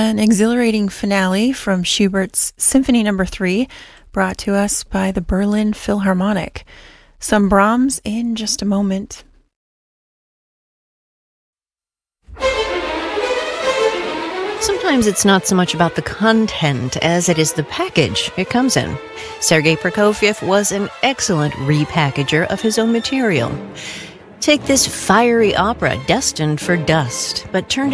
an exhilarating finale from Schubert's Symphony No. 3, brought to us by the Berlin Philharmonic. Some Brahms in just a moment. Sometimes it's not so much about the content as it is the package it comes in. Sergei Prokofiev was an excellent repackager of his own material. Take this fiery opera destined for dust, but turned